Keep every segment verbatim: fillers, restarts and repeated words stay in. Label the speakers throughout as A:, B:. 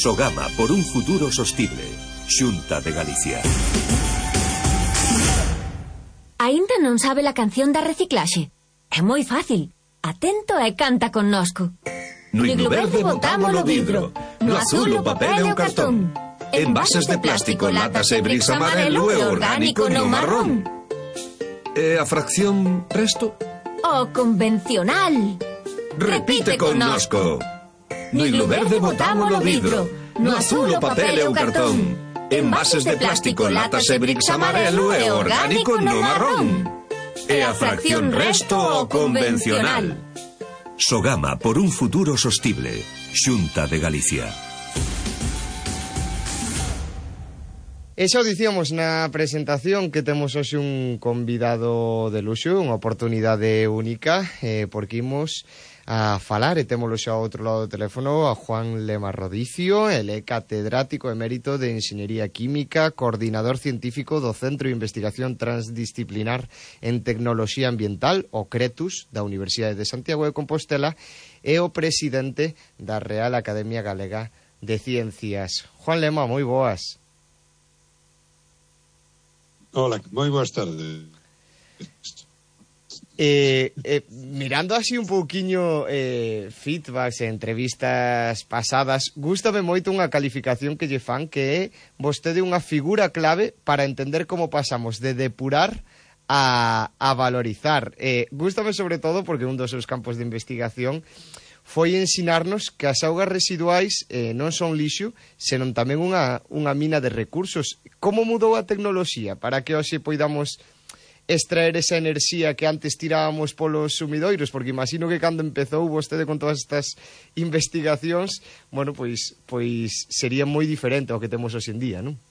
A: Sogama por un futuro sostible. Xunta de Galicia.
B: Aínda non sabe a canción da reciclaxe? É moi fácil. Atento e canta connosco.
A: No iglo verde botámolo vidro, no azul o papel e o cartón. Envases de plástico, latas e bricks amarelo e orgánico no marrón. E a fracción resto?
B: O convencional.
A: Repite connosco. No iglo verde botámolo vidro, no azul o papel e o cartón. Envases de plástico, latas e bricks amarelo e orgánico no marrón. E a fracción resto o convencional. Sogama por un futuro sostible. Xunta de Galicia.
C: E xa o dicíamos na presentación que temos hoxe un convidado de luxo, unha oportunidade única, eh, porque imos a falar, e témolo xa ao outro lado do teléfono, a Juan Lema Rodicio. Ele é catedrático emérito de Enxeñería Química, coordinador científico do Centro de Investigación Transdisciplinar en Tecnoloxía Ambiental, o CRETUS, da Universidade de Santiago de Compostela, e o presidente da Real Academia Galega de Ciencias. Juan Lema, moi boas.
D: Hola, moi boas tardes.
C: Eh, eh, mirando así un pouquiño eh, feedbacks e entrevistas pasadas, gústame moito unha calificación que lle fan, que é vostede unha figura clave para entender como pasamos de depurar a, a valorizar. Eh, gústame sobre todo porque un dos seus campos de investigación foi ensinarnos que as augas residuais eh, non son lixo, senón tamén unha, unha mina de recursos. Como mudou a tecnoloxía para que hoxe poidamos extraer esa enerxía que antes tirábamos polos sumidoiros? Porque imagino que cando empezou vostede con todas estas investigacións, bueno, pois, pois sería moi diferente ao que temos hoxe en día, non?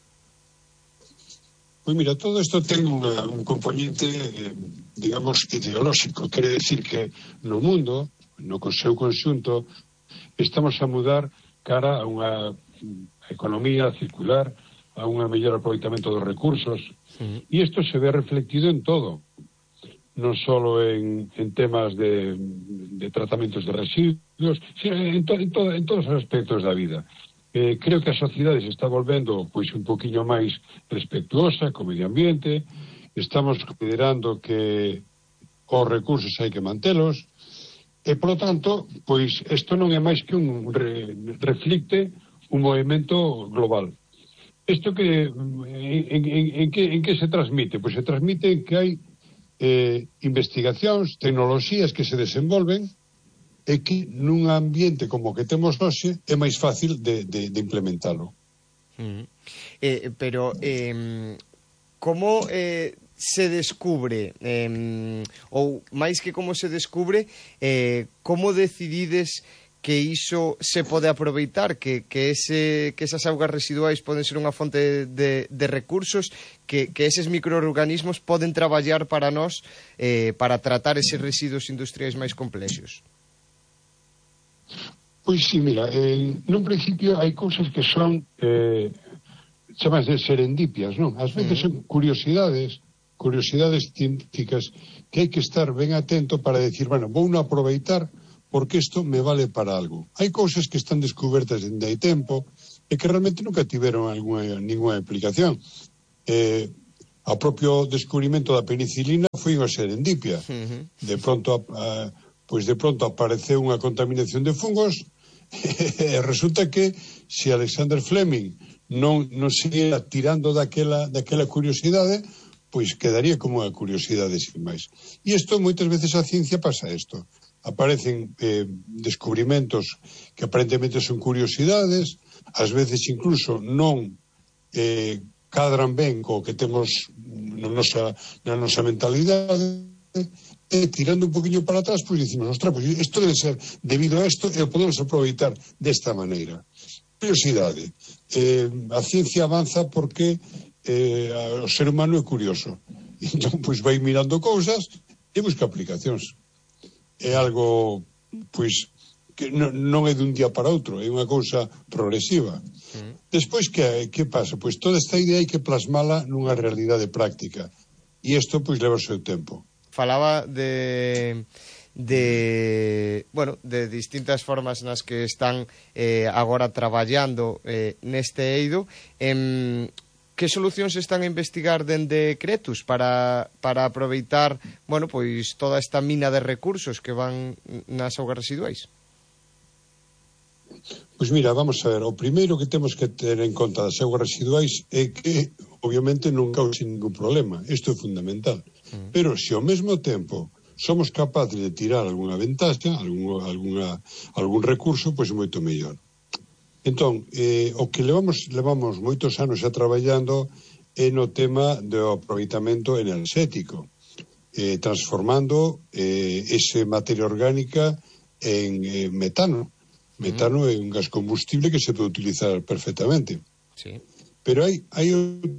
D: Pois mira, todo isto ten unha, un componente, eh, digamos, ideolóxico. Quere decir que no mundo, no seu conxunto, estamos a mudar cara a unha economía circular, a un mellor aproveitamento dos recursos, sí. E isto se ve reflectido en todo, non só en, en temas de, de tratamentos de residuos, sino en, to, en, to, en todos os aspectos da vida. Eh, creo que a sociedade se está volvendo pois un poquinho máis respetuosa co medio ambiente, estamos considerando que os recursos hai que mantelos, e, polo tanto, pois, isto non é máis que un re, reflicte un movimento global. Isto que, en, en, en, que, en que se transmite? Pois se transmite en que hai eh, investigacións, tecnoloxías que se desenvolven e que nun ambiente como que temos hoxe é máis fácil de, de, de implementalo.
C: Mm. Eh, pero, eh, como... Eh... se descubre, eh, ou máis que como se descubre, eh, como decidides que iso se pode aproveitar, que, que, ese, que esas augas residuais poden ser unha fonte de, de recursos, que, que eses microorganismos poden traballar para nós eh, para tratar eses residuos industriais máis complexos?
D: Pois sí, mira, eh, nun principio hai cousas que son eh, chamas de serendipias, non? Ás veces son curiosidades curiosidades científicas que hai que estar ben atento para decir, bueno, vou non aproveitar porque isto me vale para algo. Hai cousas que están descubertas dende hai tempo e que realmente nunca tiveron alguna, ninguna aplicación. Eh, o propio descubrimento da penicilina foi unha serendipia. Uh-huh. De pronto, a, pois de pronto apareceu unha contaminación de fungos e resulta que se Alexander Fleming non, non seguía tirando daquela, daquela curiosidade, pois quedaría como unha curiosidade sin máis. E isto, moitas veces a ciencia pasa isto. Aparecen eh, descubrimentos que aparentemente son curiosidades, ás veces incluso non eh, cadran ben co que temos na nosa, na nosa mentalidade, e tirando un poquinho para atrás, pois dicimos, ostras, pois isto debe ser debido a isto e o podemos aproveitar desta maneira. Curiosidade. Eh, a ciencia avanza porque Eh, o ser humano é curioso, entón pois vai mirando cousas e busca aplicacións. É algo pois que non, non é dun día para outro, é unha cousa progresiva. Mm. Despois que, que pasa? Pois toda esta idea hai que plasmala nunha realidade práctica e isto pois leva o seu tempo.
C: Falaba de de, bueno, de distintas formas nas que están eh, agora traballando eh, neste eido. Eh, que solucións están a investigar dende Cretus para, para aproveitar, bueno, pois toda esta mina de recursos que van nas augas residuais?
D: Pois mira, vamos a ver, o primeiro que temos que ter en conta das augas residuais é que, obviamente, non cause ningún problema. Isto é fundamental. Mm. Pero se ao mesmo tempo somos capaces de tirar algunha ventaxa, algún, alguna, algún recurso, pois moito mellor. Entón, eh, o que levamos, levamos moitos anos a traballando é no tema do aproveitamento enerxético, eh, transformando eh, ese materia orgánica en eh, metano. Metano é un gas combustible que se pode utilizar perfectamente.
C: Sí.
D: Pero hai, hai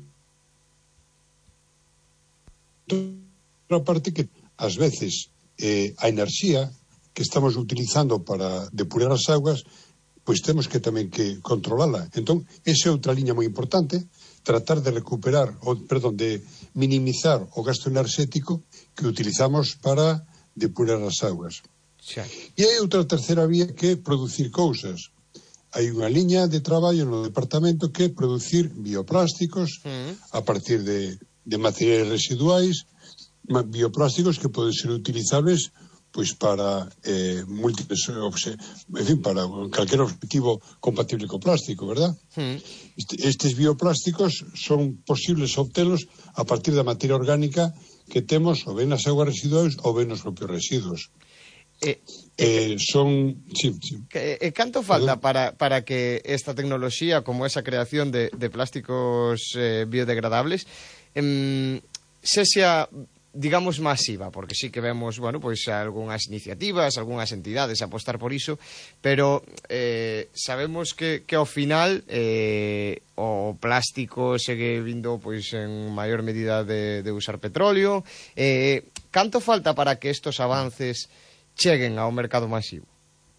D: outra parte que, ás veces, eh, a enerxía que estamos utilizando para depurar as augas, pois temos que tamén que controlala. Entón, esa é outra liña moi importante, tratar de recuperar, ou, perdón, de minimizar o gasto enerxético que utilizamos para depurar as augas.
C: Xa.
D: E hai outra terceira vía que é producir cousas. Hai unha liña de traballo no departamento que é producir bioplásticos mm. a partir de, de materiais residuais, bioplásticos que poden ser utilizables pois para eh, múltiples, en fin, para calquer objetivo compatible co plástico, verdad? Mm. Este, estes bioplásticos son posibles obtelos a partir da materia orgánica que temos ou ben nas augas residuais ou ben nos propios residuos.
C: Eh,
D: eh, son... Sí, sí.
C: E canto falta para, para que esta tecnoloxía, como esa creación de, de plásticos eh, biodegradables, eh, sexa, digamos, masiva? Porque sí que vemos, bueno, pois algunhas iniciativas, algunhas entidades apostar por iso, pero eh, sabemos que, que ao final eh, o plástico segue vindo pois en maior medida de, de usar petróleo. Eh, canto falta para que estos avances cheguen ao mercado masivo?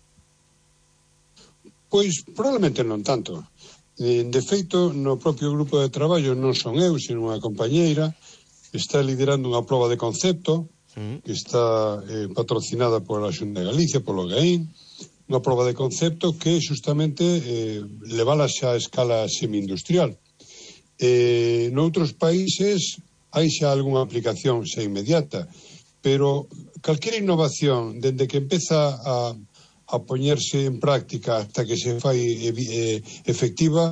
D: Pois probablemente non tanto. De feito, no propio grupo de traballo non son eu, sino unha compañeira está liderando unha proba de concepto mm. que está eh, patrocinada pola Xunta de Galicia, polo GAIN, unha proba de concepto que justamente eh, levala xa a escala semi-industrial. Eh, noutros países hai xa algunha aplicación xa inmediata, pero calquera innovación, dende que empeza a, a poñerse en práctica hasta que se fai eh, efectiva,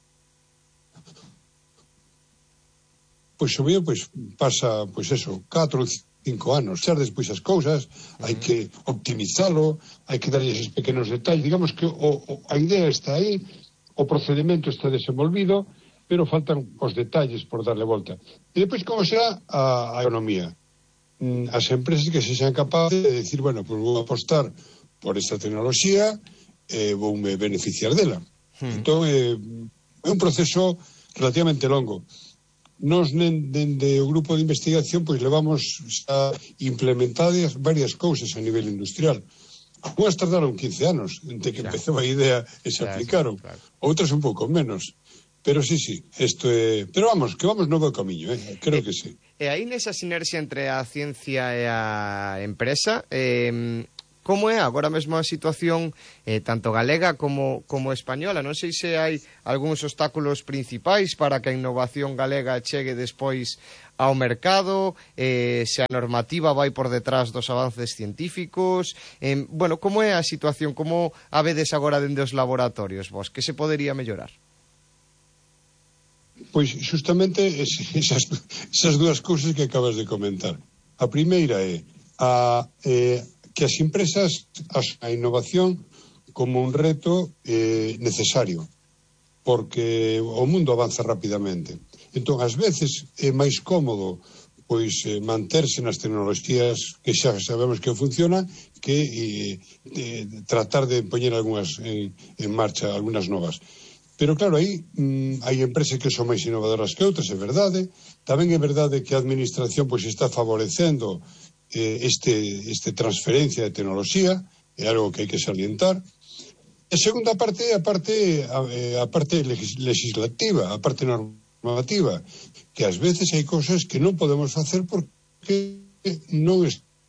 D: pois o mío pois, pasa, pois eso, catro ou cinco anos. Xa despois as cousas, uh-huh. hai que optimizalo, hai que darlle esos pequenos detalles. Digamos que o, o, a idea está aí, o procedimento está desenvolvido, pero faltan os detalles por darle volta. E depois, como será a, a economía? As empresas que se sean capaces de decir, bueno, pois vou apostar por esta tecnoloxía, eh, voume beneficiar dela. Uh-huh. Entón, eh, é un proceso relativamente longo. Nos, dende o grupo de investigación, pois levamos a implementadas varias cousas a nivel industrial. Algunas tardaron quince anos entre que claro. empezou a idea e se claro, aplicaron. Claro. Outras un pouco menos. Pero sí, sí, isto é... Pero vamos, que vamos no bo camiño, eh? Creo que sí.
C: E aí nesa sinerxia entre a ciencia e a empresa, eh, como é agora mesmo a situación eh, tanto galega como, como española? Non sei se hai algúns obstáculos principais para que a innovación galega chegue despois ao mercado, eh, se a normativa vai por detrás dos avances científicos. Eh, bueno, como é a situación? Como a vedes agora dende os laboratorios vos? Que se podería mellorar?
D: Pois justamente esas, esas dúas cousas que acabas de comentar. A primeira é a... Eh, que as empresas a innovación como un reto eh, necesario, porque o mundo avanza rapidamente. Entón, ás veces é máis cómodo pois eh, manterse nas tecnoloxías que xa sabemos que funcionan que eh, eh, tratar de poñer algunhas en, en marcha, algunhas novas. Pero claro, aí mm, hai empresas que son máis innovadoras que outras, é verdade. Tamén é verdade que a administración pois está favorecendo Eh, este, este transferencia de tecnoloxía, é algo que hai que salientar. E a segunda parte é a parte, a, a parte legislativa, a parte normativa, que ás veces hai cousas que non podemos facer porque non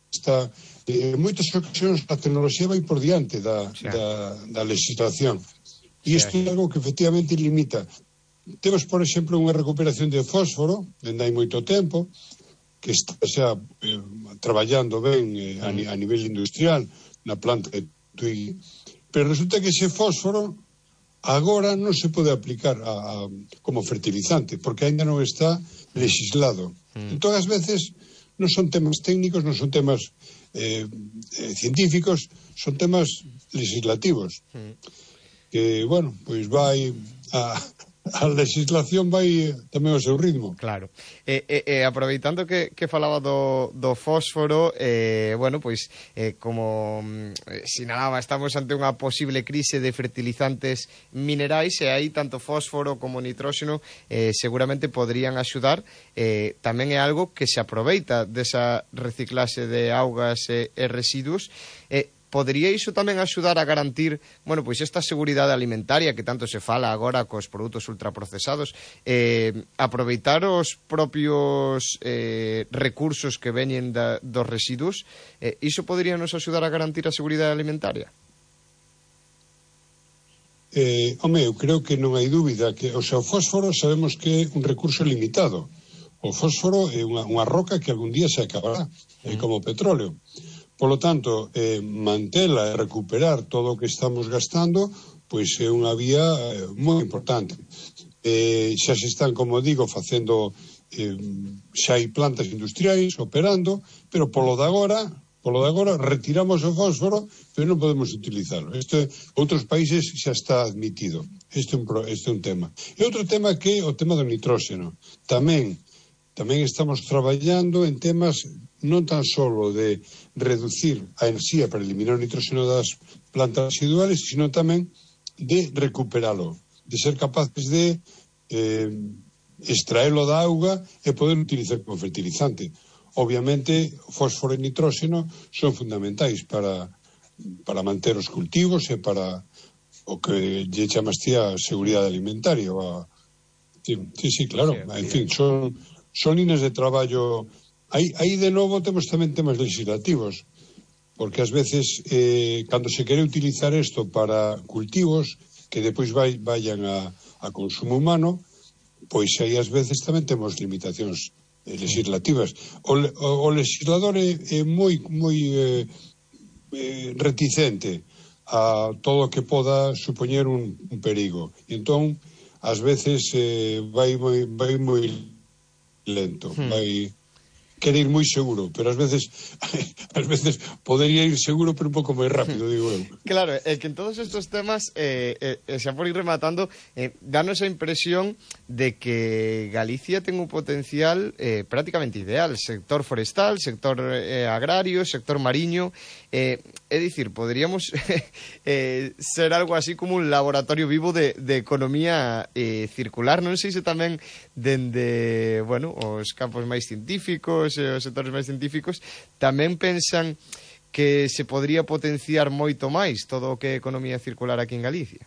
D: está... En moitas ocasións a tecnoloxía vai por diante da,
C: sí.
D: da, da legislación. E isto sí. é algo que efectivamente limita. Temos, por exemplo, unha recuperación de fósforo, dende hai moito tempo, que está xa eh, traballando ben eh, a, a nivel industrial na planta de Tui. Pero resulta que ese fósforo agora non se pode aplicar a, a, como fertilizante, porque ainda non está legislado. Mm. Entón, ás veces, non son temas técnicos, non son temas eh, eh, científicos, son temas legislativos. Mm. Que, bueno, pois vai a... a legislación vai tamén ao seu ritmo.
C: Claro. E, e, e aproveitando que, que falaba do, do fósforo, eh, bueno, pois, eh, como eh, sinalaba, estamos ante unha posible crise de fertilizantes minerais e aí tanto fósforo como nitróxeno eh, seguramente podrían axudar. Eh, tamén é algo que se aproveita desa reciclaxe de augas e, e residuos. Eh, Podería iso tamén axudar a garantir, bueno, pois esta seguridade alimentaria que tanto se fala agora cos produtos ultraprocesados, eh, aproveitar os propios eh, recursos que veñen da, dos residuos, eh, iso podería nos axudar a garantir a seguridade alimentaria?
D: Eh, home, eu creo que non hai dúbida que, o sea, o fósforo sabemos que é un recurso limitado. O fósforo é unha, unha roca que algún día se acabará, é como o petróleo. Polo tanto, eh, mantela e recuperar todo o que estamos gastando, pois é unha vía eh, moi importante. Eh, xa se están, como digo, facendo, eh, xa hai plantas industriais operando, pero polo de agora, polo de agora retiramos o fósforo, pero non podemos utilizarlo. Isto, outros países xa está admitido. Este é un, este é un tema. E outro tema que é o tema do nitróxeno. Tamén, tamén estamos traballando en temas non tan solo de reducir a enerxía para eliminar o nitróxeno das plantas residuales, sino tamén de recuperalo, de ser capaces de eh, extraelo da auga e poder utilizar como fertilizante. Obviamente, fósforo e nitróxeno son fundamentais para, para manter os cultivos e para o que lle chamas ti a seguridade alimentaria. A... Sí, sí, sí, claro. En fin, son, son líneas de traballo. Aí, aí de novo temos tamén temas legislativos, porque ás veces eh, cando se quere utilizar isto para cultivos que depois vai, vayan a, a consumo humano, pois aí ás veces tamén temos limitacións eh, legislativas. O, o, o legislador é, é moi, moi eh, eh, reticente a todo o que poda supoñer un, un perigo. E entón, ás veces eh, vai moi, vai moi lento, hmm. vai... quere ir moi seguro, pero ás veces ás veces podería ir seguro pero un pouco máis rápido, digo eu.
C: Claro, é que en todos estos temas eh, eh, xa por ir rematando, eh, danos a impresión de que Galicia ten un potencial eh, prácticamente ideal, sector forestal, sector eh, agrario, sector mariño, eh, é dicir, poderíamos eh, ser algo así como un laboratorio vivo de, de economía eh, circular, non sei se tamén dende, bueno, os campos máis científicos e os sectores máis científicos tamén pensan que se podría potenciar moito máis todo o que é economía circular aquí en Galicia.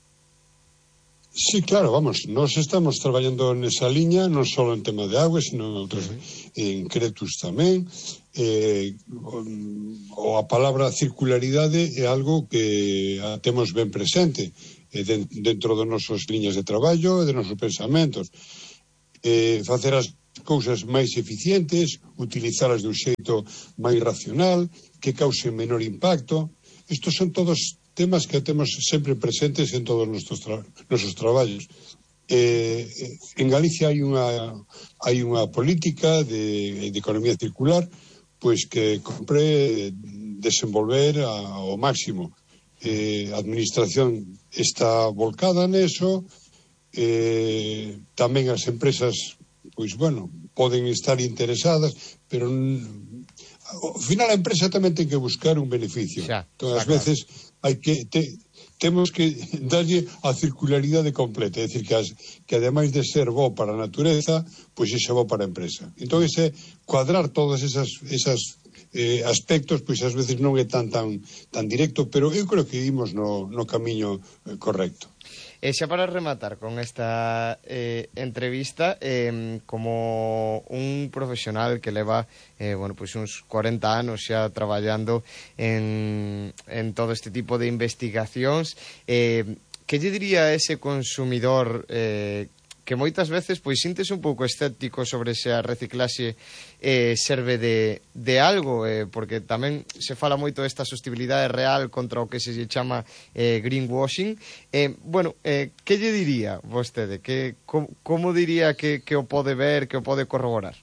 D: Sí, claro, vamos, nós estamos traballando nesa liña, non só en tema de auga, sino en outros, uh-huh. en Cretus tamén. Eh, o a palabra circularidade é algo que a temos ben presente eh, dentro das nosas liñas de traballo e de nosos pensamentos. Eh, facer as cousas máis eficientes, utilizalas de un xeito máis racional, que causen menor impacto. Estos son todos temas que temos sempre presentes en todos os nosos, tra nosos traballos. Eh, en Galicia hai unha, hai unha política de, de economía circular pois que compre desenvolver a, ao máximo. Eh, a administración está volcada neso, eh, tamén as empresas pois, bueno, poden estar interesadas, pero ao final a empresa tamén ten que buscar un beneficio.
C: Xa,
D: entón, ás veces hai que te, temos que darlle a circularidade completa, é dicir, que, as, que ademais de ser bo para a natureza, pois é bo para a empresa. Entón, ese cuadrar todas esas, esas eh, aspectos, pois ás veces non é tan tan tan directo, pero eu creo que imos no, no camiño eh, correcto.
C: E xa para rematar con esta eh, entrevista, eh, como un profesional que leva eh, bueno, pues uns cuarenta anos xa traballando en, en todo este tipo de investigacións, eh, que lle diría a ese consumidor eh, que moitas veces pois sintes un pouco escéptico sobre se a reciclaxe eh, serve de, de algo, eh, porque tamén se fala moito desta sostenibilidade real contra o que se lle chama eh, greenwashing. Eh, bueno, eh, que lle diría vostede? Que, com, como diría que, que o pode ver, que o pode corroborar?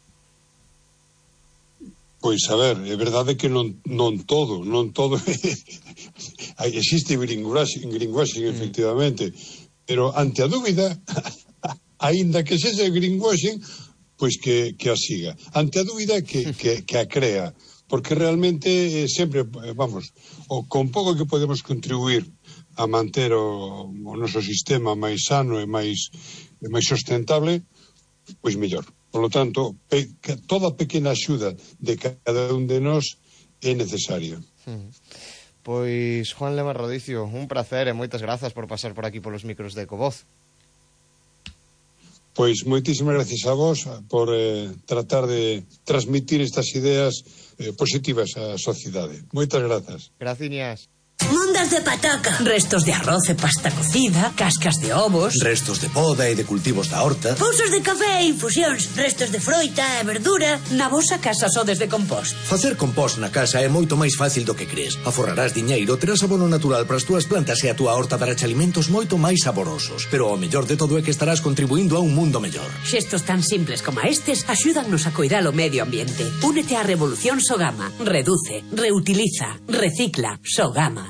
D: Pois, a ver, é verdade que non, non todo, non todo existe greenwashing, greenwashing mm. efectivamente, pero ante a dúbida aínda que sexa greenwashing, pois que, que a siga. Ante a dúbida que, que, que a crea, porque realmente eh, sempre, vamos, o con pouco que podemos contribuir a manter o, o noso sistema máis sano e máis, e máis sustentable, pois mellor. Por lo tanto, pe, toda pequena axuda de cada un de nós é necesaria.
C: Mm. Pois, Juan Lema Rodicio, un placer e moitas grazas por pasar por aquí polos micros de Ecovoz.
D: Pois moitísimas gracias a vos por eh, tratar de transmitir estas ideas eh, positivas á sociedade. Moitas grazas.
C: Graciñas.
E: Mundas de pataca, restos de arroz e pasta cocida, cascas de ovos,
F: restos de poda e de cultivos da horta,
E: pousos de café e infusións, restos de froita e verdura. Na vosa casa sodes de compost.
F: Facer compost na casa é moito máis fácil do que crees. Aforrarás diñeiro, terás abono natural para as túas plantas e a túa horta dará alimentos moito máis saborosos. Pero o mellor de todo é que estarás contribuindo a un mundo mellor.
E: Xestos tan simples como estes axúdannos a coidar o medio ambiente. Únete á revolución Sogama. Reduce, reutiliza, recicla. Sogama.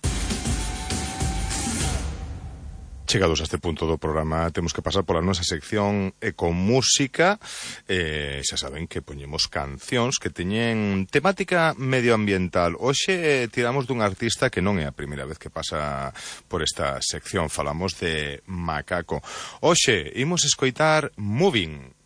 G: Chegados a este punto do programa, temos que pasar pola nosa sección Ecomúsica. Eh, xa saben que poñemos cancións que teñen temática medioambiental. Hoxe eh, tiramos dun artista que non é a primeira vez que pasa por esta sección. Falamos de Macaco. Hoxe imos escoitar Moving.